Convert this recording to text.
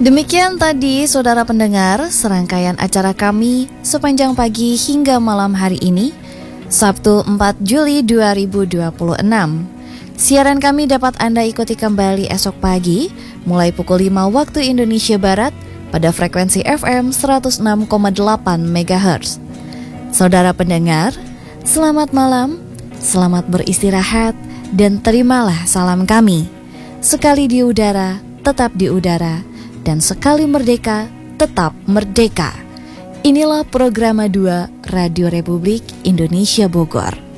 Demikian tadi saudara pendengar serangkaian acara kami sepanjang pagi hingga malam hari ini, Sabtu 4 Juli 2026. Siaran kami dapat Anda ikuti kembali esok pagi mulai pukul 5 waktu Indonesia Barat pada frekuensi FM 106,8 MHz. Saudara pendengar, selamat malam, selamat beristirahat, dan terimalah salam kami. Sekali di udara, tetap di udara, dan sekali merdeka, tetap merdeka. Inilah program 2 Radio Republik Indonesia Bogor.